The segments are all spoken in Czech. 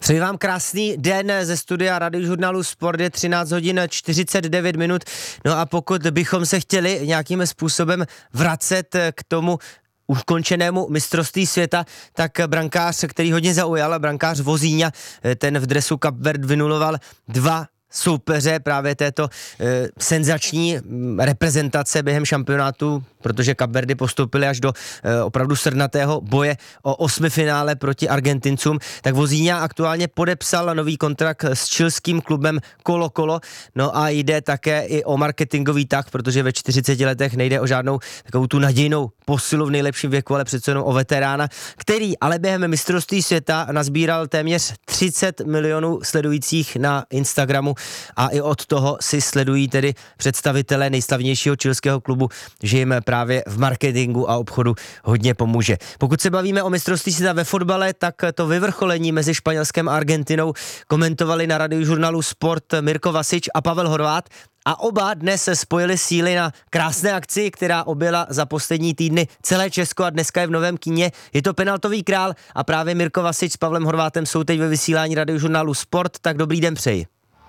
Přeji vám krásný den ze studia Radiožurnálu Sport, je 13 hodin 49 minut. No a pokud bychom se chtěli nějakým způsobem vracet k tomu ukončenému mistrovství světa, tak brankář, který hodně zaujal, brankář Vozíňa, ten v dresu Cap Verde vynuloval 2 soupeře právě této senzační reprezentace během šampionátu, protože Cap Verde postoupili až do opravdu srdnatého boje o 8. finále proti Argentincům, tak Vozíňa aktuálně podepsal nový kontrakt s chilským klubem Colo Colo, no a jde také i o marketingový tah, protože ve 40 letech nejde o žádnou takovou tu nadějnou posilu v nejlepším věku, ale přece jenom o veterána, který ale během mistrovství světa nazbíral téměř 30 milionů sledujících na Instagramu a i od toho si sledují tedy představitelé nejslavnějšího chilského klubu, že jim právě v marketingu a obchodu hodně pomůže. Pokud se bavíme o mistrovství světa ve fotbale, tak to vyvrcholení mezi Španělskem a Argentinou komentovali na Radiožurnálu Sport Mirko Vasič a Pavel Horvát. A oba dnes se spojili síly na krásné akci, která objela za poslední týdny celé Česko a dneska je v Novém Kíně. Je to penaltový král a právě Mirko Vasič s Pavlem Horvátem jsou teď ve vysílání Radiožurnálu Sport, tak dobrý den přeji.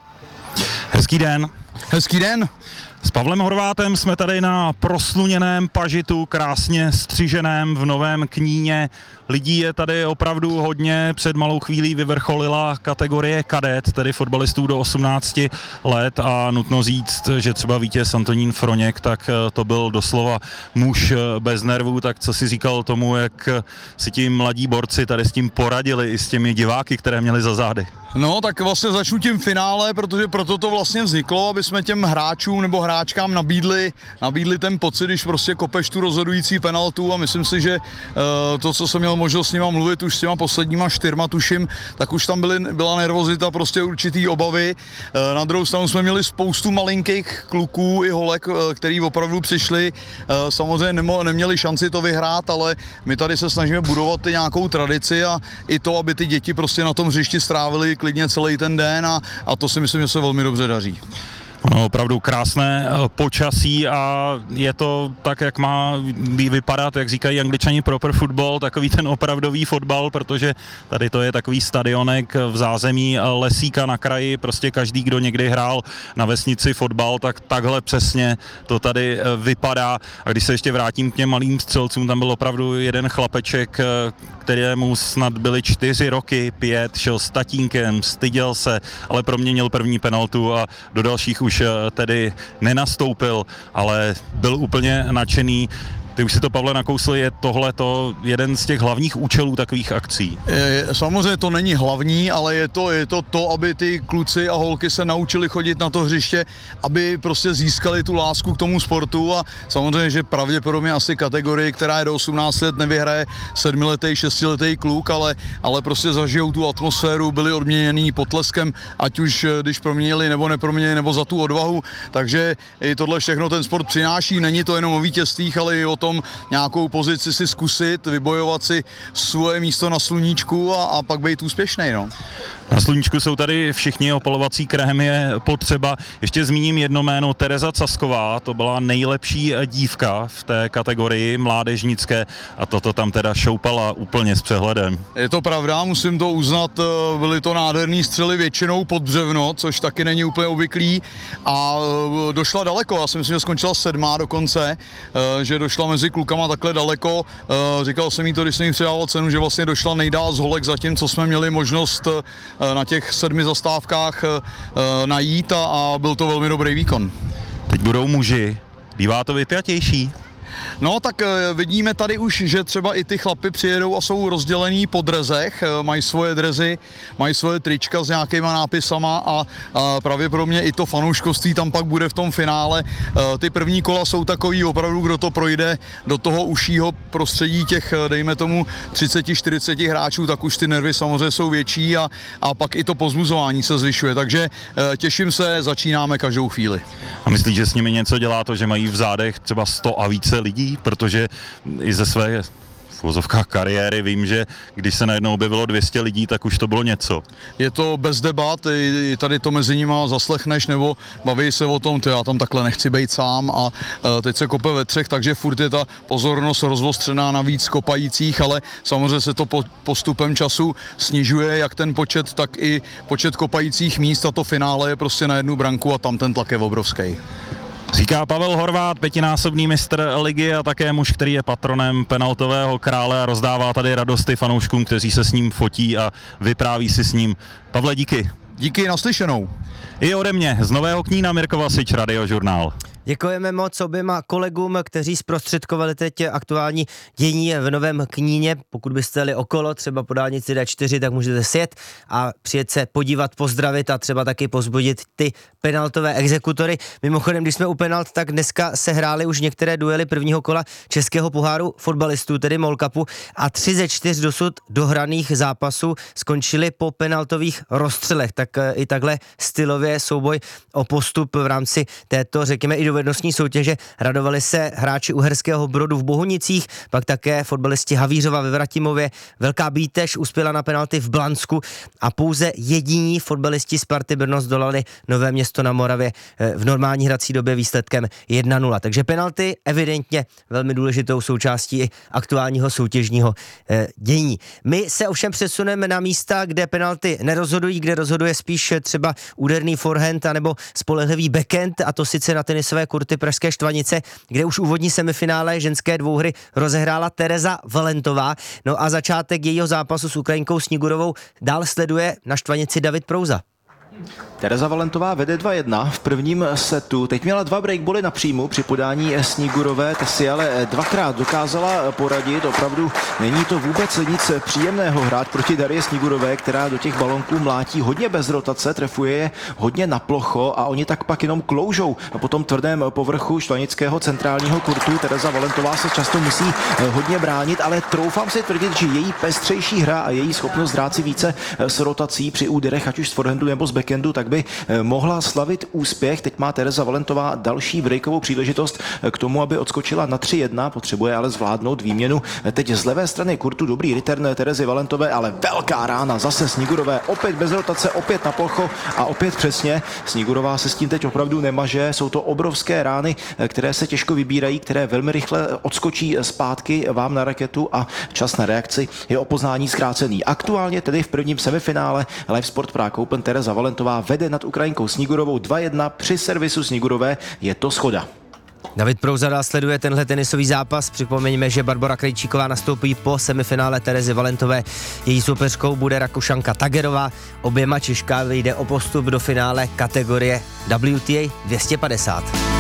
Hezký den. Hezký den. S Pavlem Horvátem jsme tady na prosluněném pažitu, krásně střiženém v Novém Kníně. Lidí je tady opravdu hodně, před malou chvílí vyvrcholila kategorie kadet, tedy fotbalistů do 18 let a nutno říct, že třeba vítěz Antonín Froněk, tak to byl doslova muž bez nervů, tak co si říkal tomu, jak si ti mladí borci tady s tím poradili i s těmi diváky, které měli za zády? No, tak vlastně začnu tím finále, protože proto to vlastně vzniklo, aby jsme těm hráčům nebo hráčkám nabídli ten pocit, když prostě kopeš tu rozhodující penaltu a myslím si, že to, co jsem měl možnost s nima mluvit už s těma posledníma 4 tuším, tak už tam byla nervozita, prostě určitý obavy. Na druhou stranu jsme měli spoustu malinkých kluků i holek, který opravdu přišli, samozřejmě neměli šanci to vyhrát, ale my tady se snažíme budovat i nějakou tradici a i to, aby ty děti prostě na tom hřišti strávili klidně celý ten den a to si myslím, že se velmi dobře daří. No, opravdu krásné počasí a je to tak, jak má vypadat, jak říkají Angličani proper football, takový ten opravdový fotbal, protože tady to je takový stadionek v zázemí lesíka na kraji, prostě každý, kdo někdy hrál na vesnici fotbal, tak takhle přesně to tady vypadá. A když se ještě vrátím k těm malým střelcům, tam byl opravdu jeden chlapeček, kterému snad byly 4 roky, 5, šel s tatínkem, styděl se, ale proměnil první penaltu a do dalších už tedy nenastoupil, ale byl úplně nadšený. Ty už si to, Pavle, nakousl, je tohleto jeden z těch hlavních účelů takových akcí? Samozřejmě to není hlavní, ale je to, aby ty kluci a holky se naučili chodit na to hřiště, aby prostě získali tu lásku k tomu sportu a samozřejmě, že pravděpodobně asi kategorii, která je do 18 let, nevyhraje 7letý, 6letý kluk, ale prostě zažijou tu atmosféru, byli odměněný potleskem, ať už když proměnili nebo neproměnili, nebo za tu odvahu, takže i tohle všechno ten sport přináší, není to jenom o vítězstvích, ale i o tom nějakou pozici si zkusit, vybojovat si svoje místo na sluníčku a pak být úspěšnej, no. Na sluníčku jsou tady všichni, opalovací krém je potřeba. Ještě zmíním jedno jméno, Tereza Casková, to byla nejlepší dívka v té kategorii mládežnické a toto tam teda šoupala úplně s přehledem. Je to pravda, musím to uznat, byly to nádherný střely většinou pod břevno, což taky není úplně obvyklý a došla daleko, já si myslím, že skončila 7. dokonce, že došla mezi klukama takhle daleko, říkal jsem jí to, když jsem jí předával cenu, že vlastně došla nejdál z holek zatím, co jsme měli možnost na těch 7 zastávkách najít a byl to velmi dobrý výkon. Teď budou muži, bývá to vypjatější? No tak vidíme tady už, že třeba i ty chlapy přijedou a jsou rozdělení po drezech, mají svoje drezy, mají svoje trička s nějakýma nápisama a pravděpodobně i to fanouškovství tam pak bude v tom finále. Ty první kola jsou takový opravdu, kdo to projde do toho užšího prostředí těch, dejme tomu 30-40 hráčů, tak už ty nervy samozřejmě jsou větší a pak i to povzbuzování se zvyšuje, takže těším se, začínáme každou chvíli. A myslíš, že s nimi něco dělá to, že mají v zádech třeba 100 a více lidí, protože i ze své v vozovkách kariéry. Vím, že když se najednou objevilo 200 lidí, tak už to bylo něco. Je to bez debat, i tady to mezi nima zaslechneš, nebo baví se o tom, já tam takhle nechci být sám a teď se kope ve třech, takže furt je ta pozornost rozvostřená na víc kopajících, ale samozřejmě se to postupem času snižuje, jak ten počet, tak i počet kopajících míst a to finále je prostě na jednu branku a tam ten tlak je obrovský. Říká Pavel Horváth, pětinásobný mistr ligy a také muž, který je patronem penaltového krále a rozdává tady radosti fanouškům, kteří se s ním fotí a vypráví si s ním. Pavle, díky. Díky, naslyšenou. I ode mě z Nového Knína Mirko Vasič, Radiožurnál. Děkujeme moc oběma kolegům, kteří zprostředkovali teď aktuální dění v Novém Kníně. Pokud byste jeli okolo, třeba po dálnici D4, tak můžete sjet a přijet se podívat, pozdravit a třeba taky pozbudit ty penaltové exekutory. Mimochodem, když jsme u penalt, tak dneska se hrály už některé duely prvního kola Českého poháru fotbalistů, tedy MOL Cupu, a 3 ze 4 dosud dohraných zápasů skončily po penaltových rozstřelech. Tak i takhle stylově souboj o postup v rámci této, řekněme, i dovednostní soutěže radovali se hráči Uherského Brodu v Bohunicích, pak také fotbalisti Havířova ve Vratimově. Velká Bítež uspěla na penalty v Blansku a pouze jediní fotbalisti Sparty Brno zdolali Nové Město na Moravě v normální hrací době výsledkem 1-0. Takže penalty evidentně velmi důležitou součástí i aktuálního soutěžního dění. My se ovšem přesuneme na místa, kde penalty nerozhodují, kde rozhoduje spíš třeba úderný forehand anebo spolehlivý backhand, a to sice na tenisové kurty pražské Štvanice, kde už úvodní semifinále ženské dvouhry rozehrála Tereza Valentová. No a začátek jejího zápasu s Ukrajinkou Snigurovou dál sleduje na Štvanici David Prouza. Tereza Valentová vede 2-1 v prvním setu. Teď měla 2 breakboly na příjmu při podání Snigurové, ta si ale 2krát dokázala poradit. Opravdu není to vůbec nic příjemného hrát proti Darie Snigurové, která do těch balonků mlátí hodně bez rotace, trefuje je hodně na plocho a oni tak pak jenom kloužou po tom tvrdém povrchu štvanického centrálního kurtu. Tereza Valentová se často musí hodně bránit, ale troufám si tvrdit, že její pestřejší hra a její schopnost hrát si více s rotací při úderech, ať už z forehandu nebo z backendu, tak by mohla slavit úspěch. Teď má Tereza Valentová další breakovou příležitost k tomu, aby odskočila na 3-1, potřebuje ale zvládnout výměnu. Teď z levé strany kurtu dobrý return Terezy Valentové, ale velká rána zase Snigurové, opět bez rotace, opět na plocho a opět přesně. Snigurová se s tím teď opravdu nemaže, jsou to obrovské rány, které se těžko vybírají, které velmi rychle odskočí zpátky vám na raketu a čas na reakci je o poznání zkrácený. Aktuálně tedy v prvním semifinále Live Sport Prague Open Tereza Valentová vede nad Ukrajinkou Snigurovou 2-1, při servisu Snigurové je to schoda. David Prouza dál sleduje tenhle tenisový zápas. Připomeňme, že Barbora Krejčíková nastoupí po semifinále Terezy Valentové. Její soupeřkou bude Rakušanka Tagerová. Oběma Češkám jde o postup do finále kategorie WTA 250.